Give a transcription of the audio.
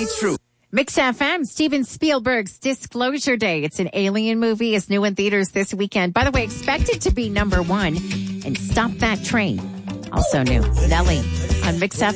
stay true. Mix FM, Steven Spielberg's Disclosure Day. It's an alien movie. It's new in theaters this weekend. By the way, expected to be #1. And Stop That Train, also new. Nelly on Mix FM.